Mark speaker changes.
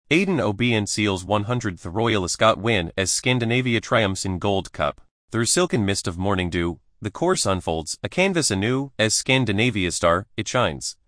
Speaker 1: Aidan O'Brien seals 100th Royal Ascot win as Scandinavia triumphs in Gold Cup. Through silken mist of morning dew, the course unfolds, a canvas anew, as Scandinavia's star, it shines.